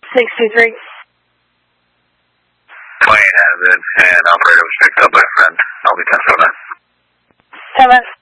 623. Plane has it, and operator was picked up by a friend. I'll be 10-7. 7.